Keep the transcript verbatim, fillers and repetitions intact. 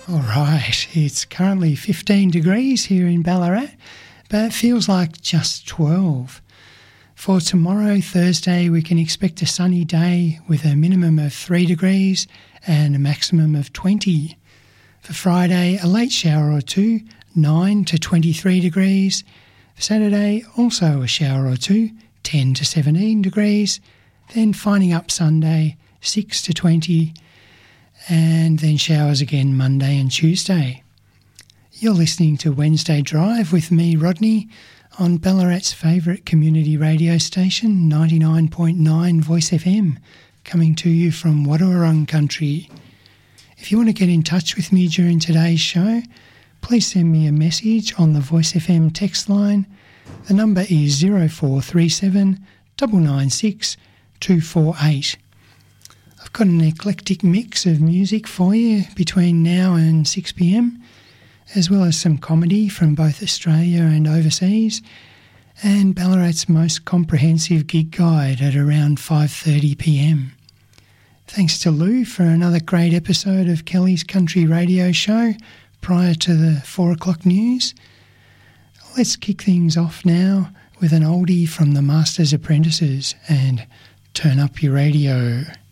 All right, it's currently fifteen degrees here in Ballarat, but it feels like just twelve. For tomorrow, Thursday, we can expect a sunny day with a minimum of three degrees and a maximum of twenty. For Friday, a late shower or two, nine to twenty-three degrees. For Saturday, also a shower or two, ten to seventeen degrees. Then finding up Sunday, six to twenty, and then showers again Monday and Tuesday. You're listening to Wednesday Drive with me, Rodney, on Ballarat's favourite community radio station, ninety-nine point nine Voice F M, coming to you from Wadawurrung country. If you want to get in touch with me during today's show, please send me a message on the Voice F M text line. The number is zero four three seven nine nine six two four eight. I've got an eclectic mix of music for you between now and six p m, as well as some comedy from both Australia and overseas, and Ballarat's most comprehensive gig guide at around five thirty p m. Thanks to Lou for another great episode of Kelly's Country Radio Show prior to the four o'clock news. Let's kick things off now with an oldie from the Master's Apprentices and Turn Up Your Radio.